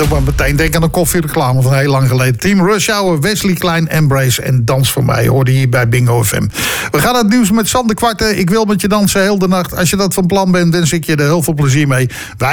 doe maar meteen denk aan een koffiereclame van heel lang geleden. Team Rush Hour, Wesley Klein, Embrace en Dans voor mij. Hoorde hier bij Bingo FM. We gaan het nieuws met Sander Kwarten. Ik wil met je dansen heel de nacht. Als je dat van plan bent, wens ik je er heel veel plezier mee. Wij